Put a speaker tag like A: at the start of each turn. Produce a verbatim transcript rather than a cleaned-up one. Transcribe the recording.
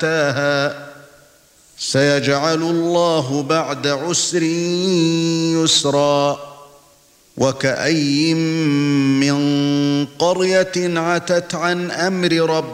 A: أتاها سيجعل الله بعد عسر يسرا وكأي من قرية عتت عن أمر ربها